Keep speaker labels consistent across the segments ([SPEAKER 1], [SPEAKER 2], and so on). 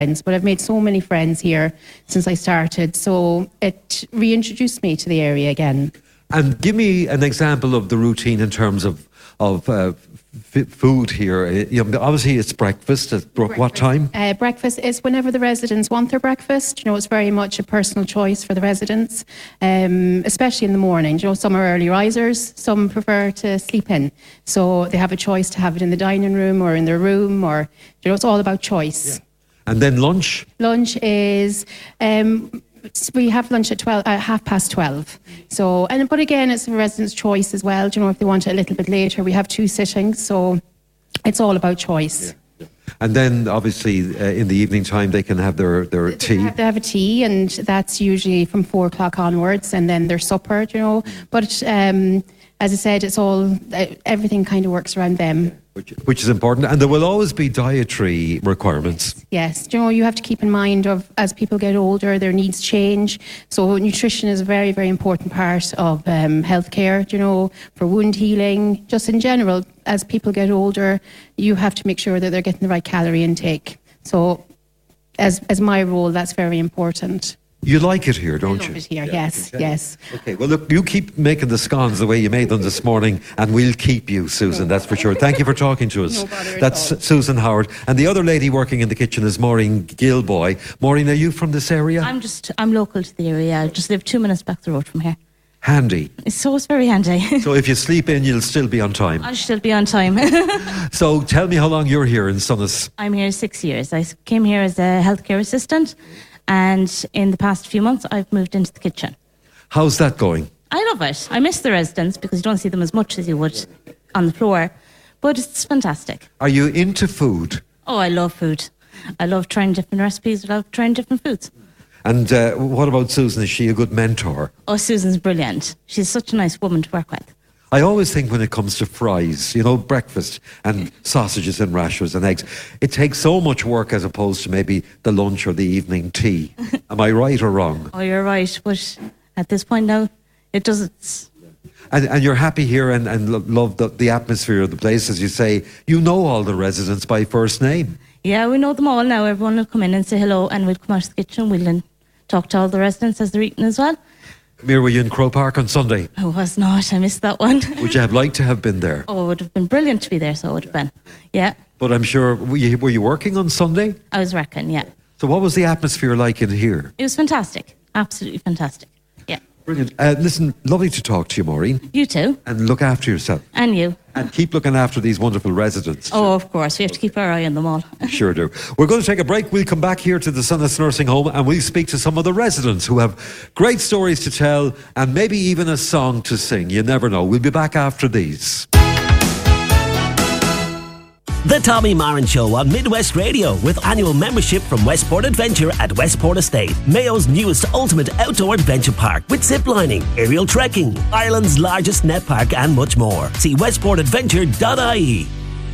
[SPEAKER 1] friends, but I've made so many friends here since I started. So it reintroduced me to the area again.
[SPEAKER 2] And give me an example of the routine in terms of food here. Obviously, it's breakfast. At what time?
[SPEAKER 1] Breakfast is whenever the residents want their breakfast. It's very much a personal choice for the residents, especially in the morning. Some are early risers, some prefer to sleep in. So they have a choice to have it in the dining room or in their room, or it's all about choice.
[SPEAKER 2] Yeah. And then lunch?
[SPEAKER 1] Lunch is... we have lunch at 12:30. So, but again, it's the residents' choice as well. If they want it a little bit later, we have 2 sittings, so it's all about choice.
[SPEAKER 2] Yeah. And then, obviously, in the evening time, they can have their tea.
[SPEAKER 1] They have a tea, and that's usually from 4 o'clock onwards, and then their supper. But as I said, it's all everything kind of works around them.
[SPEAKER 2] Which is important, and there will always be dietary requirements.
[SPEAKER 1] Yes, you have to keep in mind as people get older, their needs change. So nutrition is a very, very important part of healthcare. For wound healing, just in general. As people get older, you have to make sure that they're getting the right calorie intake. So, as my role, that's very important.
[SPEAKER 2] You like it here, don't you?
[SPEAKER 1] I love it here, yes.
[SPEAKER 2] Okay, well, look, you keep making the scones the way you made them this morning, and we'll keep you, Susan, that's for sure. Thank you for talking to us.
[SPEAKER 1] No bother
[SPEAKER 2] That's
[SPEAKER 1] at all.
[SPEAKER 2] Susan Howard. And the other lady working in the kitchen is Maureen Gilboy. Maureen, are you from this area?
[SPEAKER 3] I'm local to the area. I just live 2 minutes back the road from here.
[SPEAKER 2] Handy.
[SPEAKER 3] So it's very handy.
[SPEAKER 2] So if you sleep in, you'll still be on time.
[SPEAKER 3] I'll still be on time.
[SPEAKER 2] So tell me how long you're here in Sunnis.
[SPEAKER 3] I'm here 6 years. I came here as a healthcare assistant, and in the past few months I've moved into the kitchen.
[SPEAKER 2] How's that going?
[SPEAKER 3] I love it. I miss the residents because you don't see them as much as you would on the floor, but it's fantastic.
[SPEAKER 2] Are you into food?
[SPEAKER 3] Oh, I love food. I love trying different recipes. I love trying different foods.
[SPEAKER 2] And what about Susan? Is she a good mentor?
[SPEAKER 3] Oh, Susan's brilliant. She's such a nice woman to work with.
[SPEAKER 2] I always think when it comes to fries, breakfast and sausages and rashers and eggs, it takes so much work as opposed to maybe the lunch or the evening tea. Am I right or wrong?
[SPEAKER 3] Oh, you're right. But at this point now, it doesn't...
[SPEAKER 2] And you're happy here and love the atmosphere of the place, as you say. You know all the residents by first name.
[SPEAKER 3] Yeah, we know them all now. Everyone will come in and say hello, and we'll come out of the kitchen. We'll talk to all the residents as they're eating as well.
[SPEAKER 2] Come here, were you in Croke Park on Sunday?
[SPEAKER 3] I was not. I missed that one.
[SPEAKER 2] Would you have liked to have been there?
[SPEAKER 3] Oh, it would have been brilliant to be there, so it would have been. Yeah.
[SPEAKER 2] But I'm sure, were you working on Sunday?
[SPEAKER 3] I was working, yeah.
[SPEAKER 2] So what was the atmosphere like in here?
[SPEAKER 3] It was fantastic. Absolutely fantastic. Yeah.
[SPEAKER 2] Brilliant. Listen, lovely to talk to you, Maureen.
[SPEAKER 3] You too.
[SPEAKER 2] And look after yourself.
[SPEAKER 3] And you.
[SPEAKER 2] And keep looking after these wonderful residents.
[SPEAKER 3] Oh, of course. We have to keep our eye on them all.
[SPEAKER 2] Sure do. We're going to take a break. We'll come back here to the Sunnis Nursing Home and we'll speak to some of the residents who have great stories to tell and maybe even a song to sing. You never know. We'll be back after these.
[SPEAKER 4] The Tommy Marin Show on Midwest Radio with annual membership from Westport Adventure at Westport Estate, Mayo's newest ultimate outdoor adventure park with ziplining, aerial trekking, Ireland's largest net park and much more. See westportadventure.ie.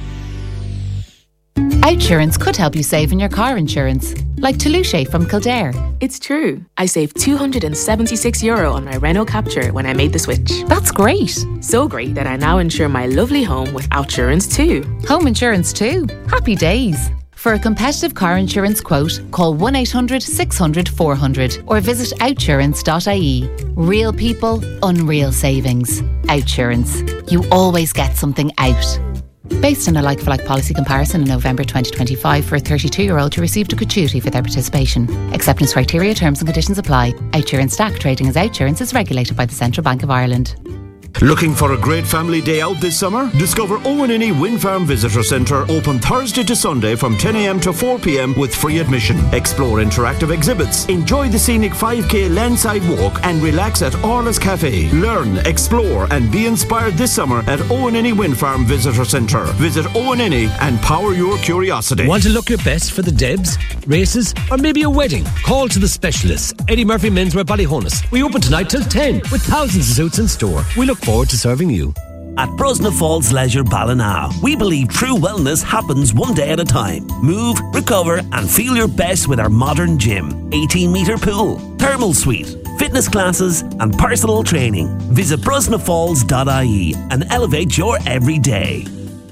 [SPEAKER 5] Outsurance could help you save on your car insurance, like Toulouse from Kildare.
[SPEAKER 6] It's true. I saved €276 on my Renault Captur when I made the switch.
[SPEAKER 5] That's great.
[SPEAKER 6] So great that I now insure my lovely home with Outsurance too.
[SPEAKER 5] Home insurance too. Happy days. For a competitive car insurance quote, call 1-800-600-400 or visit outsurance.ie. Real people, unreal savings. Outsurance. You always get something out. Based on a like-for-like policy comparison in November 2025 for a 32-year-old who received a gratuity for their participation. Acceptance criteria, terms and conditions apply. Outsurance Stack trading as Outsurance is regulated by the Central Bank of Ireland.
[SPEAKER 7] Looking for a great family day out this summer? Discover Owen Innie Wind Farm Visitor Centre, open Thursday to Sunday from 10 a.m. to 4 p.m. with free admission. Explore interactive exhibits, enjoy the scenic 5k landside walk and relax at Orla's Cafe. Learn, explore and be inspired this summer at Owen Innie Wind Farm Visitor Centre. Visit Owen Innie and power your curiosity.
[SPEAKER 8] Want to look your best for the Debs, races or maybe a wedding? Call to the specialists. Eddie Murphy Menswear Ballyhonus. We open tonight till 10 with thousands of suits in store. We look forward to serving you.
[SPEAKER 4] At Brosna Falls Leisure Ballina, we believe true wellness happens one day at a time. Move, recover and feel your best with our modern gym, 18-metre pool, thermal suite, fitness classes and personal training. Visit brosnafalls.ie and elevate your everyday.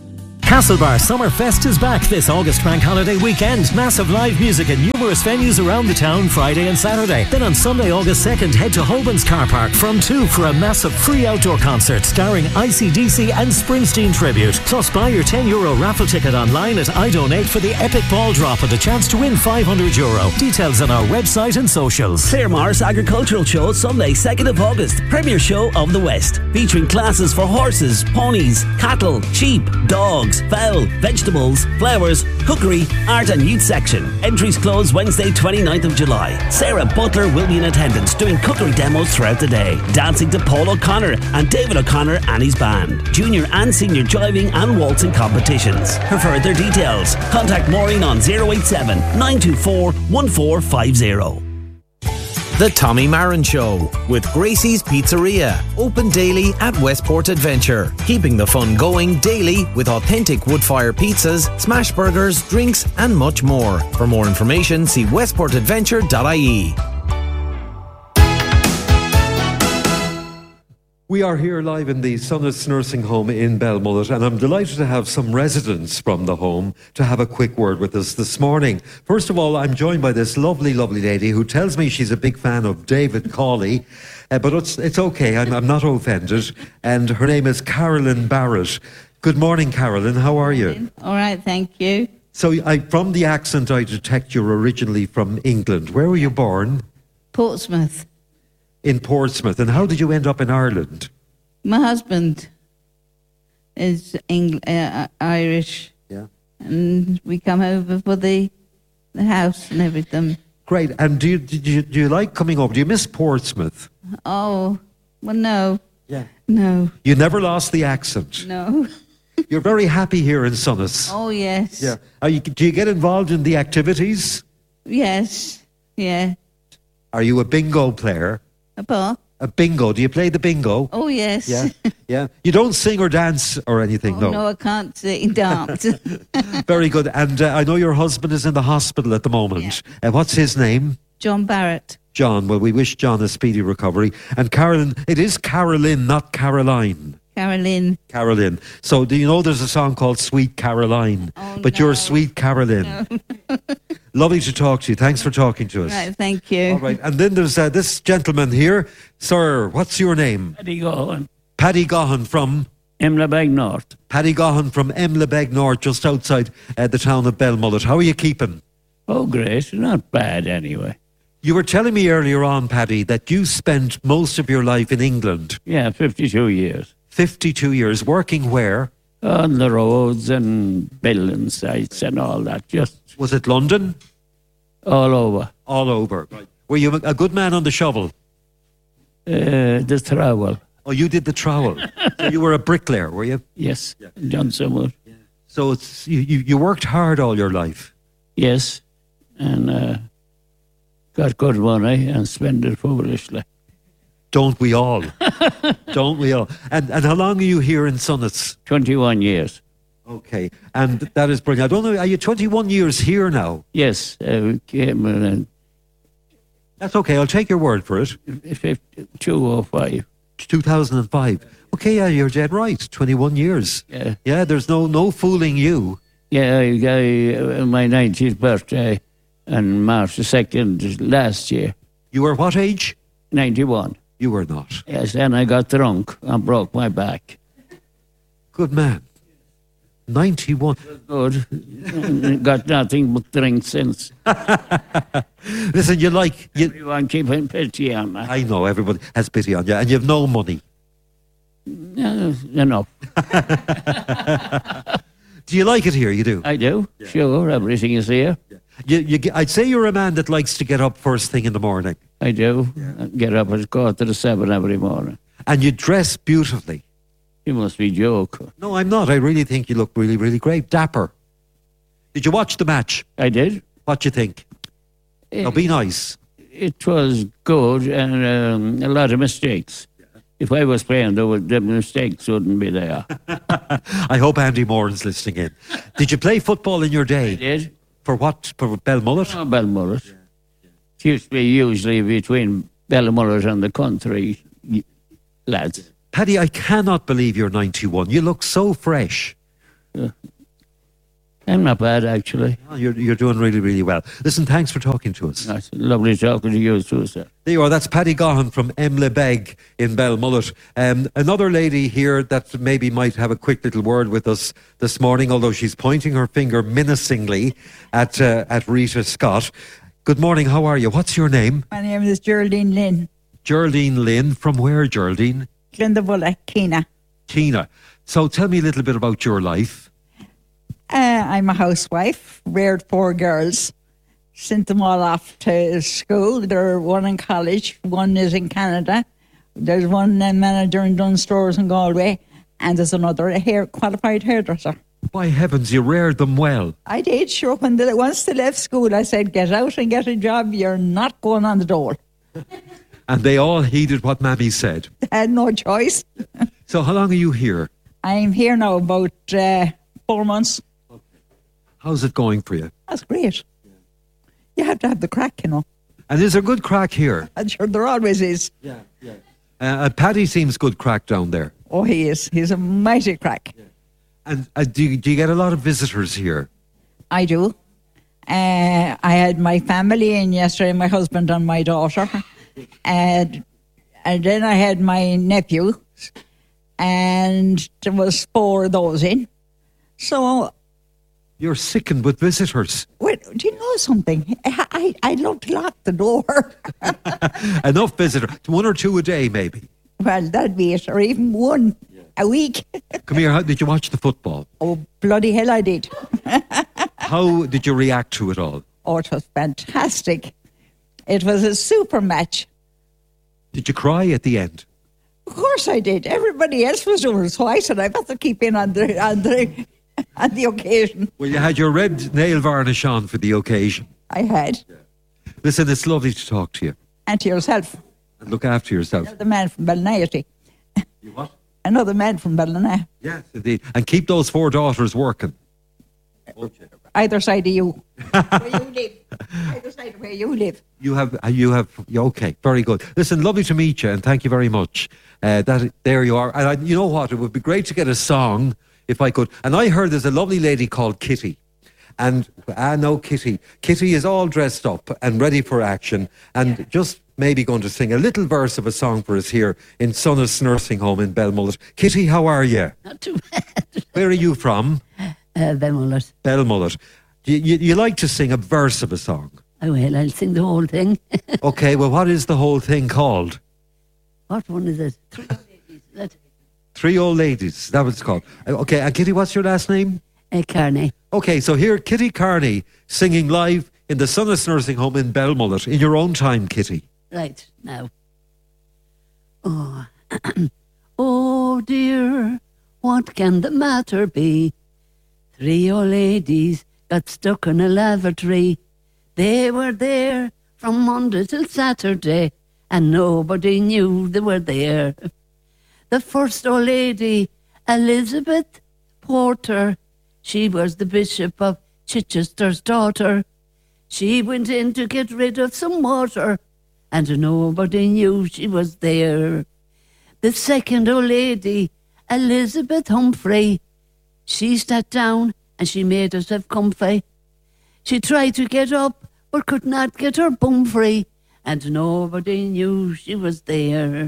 [SPEAKER 9] Castlebar Summerfest is back this August bank holiday weekend. Massive live music at numerous venues around the town Friday and Saturday. Then on Sunday, August 2nd, head to Holben's car park from 2 for a massive free outdoor concert starring ICDC and Springsteen tribute. Plus, buy your €10 raffle ticket online at iDonate for the epic ball drop and a chance to win €500. Details on our website and socials.
[SPEAKER 4] Claremorris Agricultural Show, Sunday, 2nd of August. Premier show of the West. Featuring classes for horses, ponies, cattle, sheep, dogs, fowl, vegetables, flowers, cookery, art and youth section. Entries close Wednesday 29th of July. Sarah Butler will be in attendance doing cookery demos throughout the day. Dancing to Paul O'Connor and David O'Connor and his band. Junior and senior jiving and waltzing competitions. For further details, contact Maureen on 087 924 1450.
[SPEAKER 10] The Tommy Marin Show with Gracie's Pizzeria. Open daily at Westport Adventure. Keeping the fun going daily with authentic wood-fire pizzas, smash burgers, drinks and much more. For more information, see westportadventure.ie.
[SPEAKER 2] We are here live in the Sunnis Nursing Home in Belmullet, and I'm delighted to have some residents from the home to have a quick word with us this morning. First of all, I'm joined by this lovely, lovely lady who tells me she's a big fan of David Cawley, but it's okay, I'm not offended, and her name is Carolyn Barrett. Good morning, Carolyn, how are you?
[SPEAKER 11] All right, thank you.
[SPEAKER 2] So from the accent, I detect you're originally from England. Where were you born?
[SPEAKER 11] Portsmouth.
[SPEAKER 2] In Portsmouth. And how did you end up in Ireland?
[SPEAKER 11] My husband is Irish.
[SPEAKER 2] Yeah.
[SPEAKER 11] And we come over for the house and everything.
[SPEAKER 2] Great. And do you like coming over? Do you miss Portsmouth?
[SPEAKER 11] Oh, well, no.
[SPEAKER 2] Yeah.
[SPEAKER 11] No.
[SPEAKER 2] You never lost the accent?
[SPEAKER 11] No.
[SPEAKER 2] You're very happy here in Sunnis?
[SPEAKER 11] Oh, yes.
[SPEAKER 2] Yeah. Do you get involved in the activities?
[SPEAKER 11] Yes. Yeah.
[SPEAKER 2] Are you a bingo player? A bingo. Do you play the bingo?
[SPEAKER 11] Oh, yes.
[SPEAKER 2] Yeah. Yeah. You don't sing or dance or anything,
[SPEAKER 11] no? No, I can't sing dance.
[SPEAKER 2] Very good. And I know your husband is in the hospital at the moment.
[SPEAKER 11] Yeah.
[SPEAKER 2] What's his name?
[SPEAKER 11] John Barrett.
[SPEAKER 2] John. Well, we wish John a speedy recovery. And Carolyn, it is Carolyn, not Caroline.
[SPEAKER 11] Carolyn.
[SPEAKER 2] Carolyn. So do you know there's a song called Sweet Caroline?
[SPEAKER 11] Oh,
[SPEAKER 2] but
[SPEAKER 11] no.
[SPEAKER 2] you're Sweet Carolyn.
[SPEAKER 11] No.
[SPEAKER 2] Lovely to talk to you. Thanks for talking to us.
[SPEAKER 11] Right, thank you.
[SPEAKER 2] All right. And then there's this gentleman here. Sir, what's your name?
[SPEAKER 12] Paddy Gahan.
[SPEAKER 2] Paddy Gahan from?
[SPEAKER 12] Emlabeg North.
[SPEAKER 2] Paddy Gahan from Emlabeg North, just outside the town of Belmullet. How are you keeping?
[SPEAKER 12] Oh, great. Not bad anyway.
[SPEAKER 2] You were telling me earlier on, Paddy, that you spent most of your life in England.
[SPEAKER 12] Yeah, 52 years.
[SPEAKER 2] 52 years. Working where?
[SPEAKER 12] On the roads and building sites and all that.
[SPEAKER 2] Was it London?
[SPEAKER 12] All over.
[SPEAKER 2] All over. Right. Were you a good man on the shovel?
[SPEAKER 12] The trowel.
[SPEAKER 2] Oh, you did the trowel. So you were a bricklayer, were you?
[SPEAKER 12] Yes, yeah. Done so much.
[SPEAKER 2] Yeah. So you worked hard all your life?
[SPEAKER 12] Yes, and got good money and spent it foolishly.
[SPEAKER 2] Don't we all? Don't we all? And how long are you here in Sunnis?
[SPEAKER 12] 21 years.
[SPEAKER 2] Okay, and that is brilliant. I don't know, are you 21 years here now?
[SPEAKER 12] Yes, came in.
[SPEAKER 2] That's okay, I'll take your word for it.
[SPEAKER 12] 2005.
[SPEAKER 2] 2005. Okay, yeah, you're dead right. 21 years.
[SPEAKER 12] Yeah.
[SPEAKER 2] Yeah, there's no fooling you.
[SPEAKER 12] Yeah, I got my 90th birthday on March the 2nd last year.
[SPEAKER 2] You were what age?
[SPEAKER 12] 91.
[SPEAKER 2] You were not.
[SPEAKER 12] Yes, and I got drunk and broke my back.
[SPEAKER 2] Good man. 91.
[SPEAKER 12] Good. Got nothing but drink since.
[SPEAKER 2] Listen,
[SPEAKER 12] everyone keeping pity on me.
[SPEAKER 2] I know, everybody has pity on you, and you have no money.
[SPEAKER 12] Enough.
[SPEAKER 2] Do you like it here? You do?
[SPEAKER 12] I do. Yeah. Sure, everything is here.
[SPEAKER 2] Yeah. I'd say you're a man that likes to get up first thing in the morning.
[SPEAKER 12] I do. Yeah. Get up at 7:15 every morning.
[SPEAKER 2] And you dress beautifully.
[SPEAKER 12] You must be joking.
[SPEAKER 2] No, I'm not. I really think you look really, really great. Dapper. Did you watch the match?
[SPEAKER 12] I did.
[SPEAKER 2] What do you think? Now, be nice.
[SPEAKER 12] It was good and a lot of mistakes. If I was playing, the mistakes wouldn't be there.
[SPEAKER 2] I hope Andy Moran's listening in. Did you play football in your day?
[SPEAKER 12] I did.
[SPEAKER 2] For what? For Belmullet?
[SPEAKER 12] Oh, Belmullet. It used to be usually between Belmullet and the country lads.
[SPEAKER 2] Paddy, I cannot believe you're 91. You look so fresh.
[SPEAKER 12] I'm not bad, actually.
[SPEAKER 2] Oh, you're doing really, really well. Listen, thanks for talking to us.
[SPEAKER 12] That's lovely talking to you too, sir.
[SPEAKER 2] There you are. That's Paddy Gahan from Emla Beg in Belmullet. Another lady here that maybe might have a quick little word with us this morning, although she's pointing her finger menacingly at Rita Scott. Good morning. How are you? What's your name?
[SPEAKER 13] My name is Geraldine Lynn.
[SPEAKER 2] Geraldine Lynn. From where, Geraldine?
[SPEAKER 13] Glendavulla, Keena.
[SPEAKER 2] Keena. So tell me a little bit about your life.
[SPEAKER 13] I'm a housewife, reared 4 girls, sent them all off to school. There's one in college, one is in Canada. There's one manager in Dunn Stores in Galway, and there's another qualified hairdresser.
[SPEAKER 2] By heavens, you reared them well.
[SPEAKER 13] I did, sure. Once they left school, I said, get out and get a job. You're not going on the dole.
[SPEAKER 2] And they all heeded what Mammy said.
[SPEAKER 13] They had no choice.
[SPEAKER 2] So how long are you here?
[SPEAKER 13] I'm here now about 4 months.
[SPEAKER 2] How's it going for you?
[SPEAKER 13] That's great. You have to have the crack, you know.
[SPEAKER 2] And is there good crack here?
[SPEAKER 13] I'm sure there always is.
[SPEAKER 2] Yeah. Paddy seems good crack down there.
[SPEAKER 13] Oh, he is. He's a mighty crack.
[SPEAKER 2] Yeah. And do you get a lot of visitors here?
[SPEAKER 13] I do. I had my family in yesterday, my husband and my daughter. And then I had my nephew. And there was 4 of those in. So...
[SPEAKER 2] You're sickened with visitors.
[SPEAKER 13] Well, do you know something? I'd love to lock the door.
[SPEAKER 2] Enough visitors. 1 or 2 a day, maybe.
[SPEAKER 13] Well, that'd be it. Or even 1 a week.
[SPEAKER 2] Come here. How did you watch the football?
[SPEAKER 13] Oh, bloody hell I did.
[SPEAKER 2] How did you react to it all?
[SPEAKER 13] Oh, it was fantastic. It was a super match.
[SPEAKER 2] Did you cry at the end?
[SPEAKER 13] Of course I did. Everybody else was doing it, so I said I better keep in on the occasion.
[SPEAKER 2] Well, you had your red nail varnish on for the occasion.
[SPEAKER 13] I had.
[SPEAKER 2] Yeah. Listen, it's lovely to talk to you.
[SPEAKER 13] And to yourself.
[SPEAKER 2] And look after yourself.
[SPEAKER 13] Another man from Ballinaghy.
[SPEAKER 2] You what?
[SPEAKER 13] Another man from Ballinaghy.
[SPEAKER 2] Yes, indeed. And keep those 4 daughters working. Okay.
[SPEAKER 13] Either side of you. Where you live. Either side of where you live.
[SPEAKER 2] You have, okay, very good. Listen, lovely to meet you, and thank you very much. There you are. And you know what? It would be great to get a song, if I could. And I heard there's a lovely lady called Kitty. And, no, Kitty. Kitty is all dressed up and ready for action, and just maybe going to sing a little verse of a song for us here in Sunnis Nursing Home in Belmullet. Kitty, how are you?
[SPEAKER 14] Not too bad.
[SPEAKER 2] Where are you from?
[SPEAKER 14] Belmullet.
[SPEAKER 2] Belmullet. You like to sing a verse of a song?
[SPEAKER 14] Oh, well, I'll sing the whole thing.
[SPEAKER 2] Okay, well, what is the whole thing called?
[SPEAKER 14] What one is it? 3 Old Ladies. That.
[SPEAKER 2] 3 Old Ladies, that was called. Okay, and Kitty, what's your last name?
[SPEAKER 14] Carney.
[SPEAKER 2] Okay, so here, Kitty Carney singing live in the Sunnis Nursing Home in Belmullet in your own time, Kitty.
[SPEAKER 14] Right, now. Oh, oh dear, what can the matter be? 3 old ladies got stuck in a lavatory. They were there from Monday till Saturday, and nobody knew they were there. The first old lady, Elizabeth Porter, she was the Bishop of Chichester's daughter. She went in to get rid of some water, and nobody knew she was there. The second old lady, Elizabeth Humphrey, she sat down and she made herself comfy. She tried to get up but could not get her bum free, and nobody knew she was there.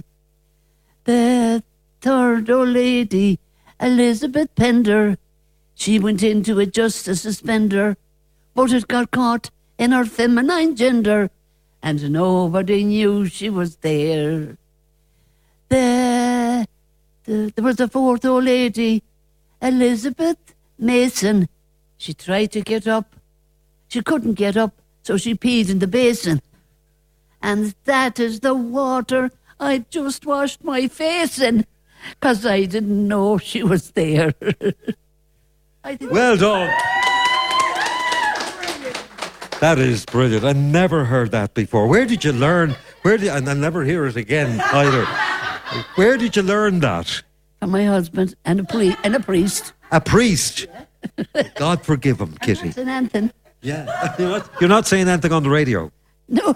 [SPEAKER 14] The third old lady, Elizabeth Pender, she went in to adjust a suspender, but it got caught in her feminine gender, and nobody knew she was there. There was a fourth old lady, Elizabeth Mason. She tried to get up. She couldn't get up, so she peed in the basin. And that is the water I just washed my face in, 'cause I didn't know she was there.
[SPEAKER 2] Well done. That is brilliant. I never heard that before. Where did you learn? And I'll never hear it again either. Where did you learn that?
[SPEAKER 14] From my husband and a priest.
[SPEAKER 2] A priest? God forgive him, Kitty.
[SPEAKER 14] That's an anthem.
[SPEAKER 2] Yeah. You're not saying anything on the radio?
[SPEAKER 14] No.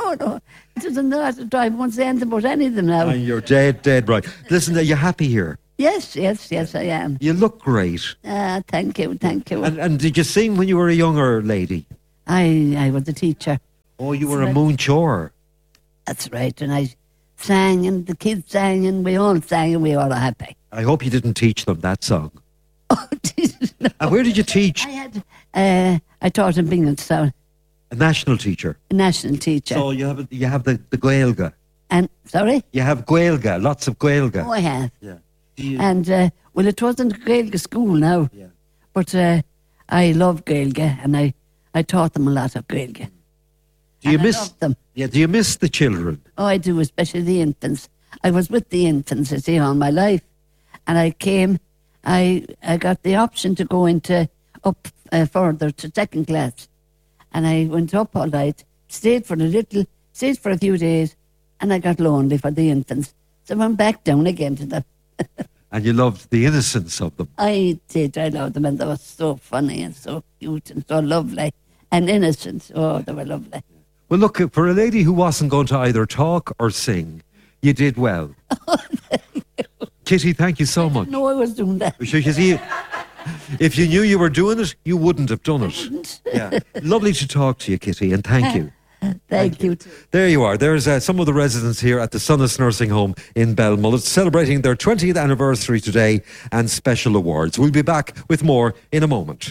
[SPEAKER 14] It doesn't know how to drive. I won't say anything about any of them now.
[SPEAKER 2] And you're dead right. Listen, are you happy here?
[SPEAKER 14] Yes, I am.
[SPEAKER 2] You look great.
[SPEAKER 14] Thank you.
[SPEAKER 2] And did you sing when you were a younger lady?
[SPEAKER 14] I was a teacher.
[SPEAKER 2] Oh, you were a moon chore.
[SPEAKER 14] That's right, and I sang, and the kids sang, and we all sang, and we all were happy.
[SPEAKER 2] I hope you didn't teach them that song. Oh, no. And where did you teach?
[SPEAKER 14] I taught in Binghamstown.
[SPEAKER 2] A national teacher?
[SPEAKER 14] A national teacher.
[SPEAKER 2] So you have the Gaelga?
[SPEAKER 14] And, sorry?
[SPEAKER 2] You have Gaelga, lots of Gaelga.
[SPEAKER 14] Oh, I have.
[SPEAKER 2] Yeah.
[SPEAKER 14] And, well, it wasn't a Gaelga school now.
[SPEAKER 2] Yeah.
[SPEAKER 14] But I love Gaelga, and I taught them a lot of Gaelga.
[SPEAKER 2] Do you miss
[SPEAKER 14] I love them?
[SPEAKER 2] Yeah, do you miss the children?
[SPEAKER 14] Oh, I do, especially the infants. I was with the infants, I see, all my life. And I came, I got the option to go up further to second class. And I went up all night, stayed for a few days, and I got lonely for the infants. So I went back down again to them.
[SPEAKER 2] And you loved the innocence of them?
[SPEAKER 14] I did, I loved them, and they were so funny and so cute and so lovely and innocent. Oh, they were lovely.
[SPEAKER 2] Well, look, for a lady who wasn't going to either talk or sing, you did well.
[SPEAKER 14] Oh, thank you.
[SPEAKER 2] Kitty, thank you so much.
[SPEAKER 14] No, I was doing that.
[SPEAKER 2] You see, if you knew you were doing it, you wouldn't have done it. Yeah. Lovely to talk to you, Kitty, and thank you.
[SPEAKER 14] Thank you.
[SPEAKER 2] There you are. There's some of the residents here at the Sunnis Nursing Home in Belmullet celebrating their 20th anniversary today and special awards. We'll be back with more in a moment.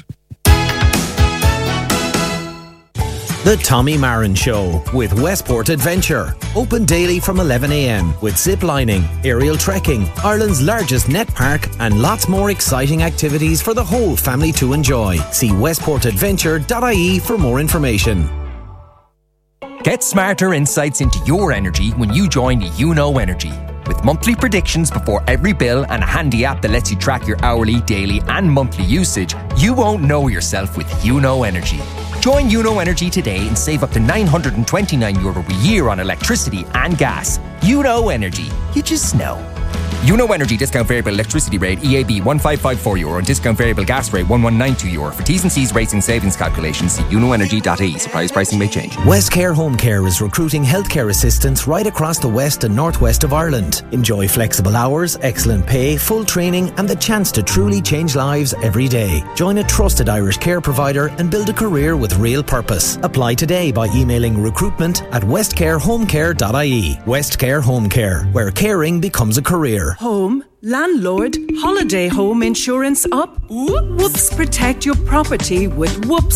[SPEAKER 10] The Tommy Marin Show with Westport Adventure. Open daily from 11 a.m. with zip lining, aerial trekking, Ireland's largest net park, and lots more exciting activities for the whole family to enjoy. See westportadventure.ie for more information.
[SPEAKER 15] Get smarter insights into your energy when you join YouKnow Energy. With monthly predictions before every bill and a handy app that lets you track your hourly, daily and monthly usage, you won't know yourself with YouKnow Energy. Join YouKnow Energy today and save up to €929 a year on electricity and gas. YouKnow Energy. You just know. YouKnow Energy discount variable electricity rate EAB €1554 and discount variable gas rate €1192. For T's and C's rates and savings calculations, see youknowenergy.ie. Suppliers pricing may change.
[SPEAKER 10] Westcare Home Care is recruiting healthcare assistants right across the west and northwest of Ireland. Enjoy flexible hours, excellent pay, full training and the chance to truly change lives every day. Join a trusted Irish care provider and build a career with real purpose. Apply today by emailing recruitment@westcarehomecare.ie. Westcare Home Care, where caring becomes a career.
[SPEAKER 16] Home, landlord, holiday home insurance up? Whoops, protect your property with Whoops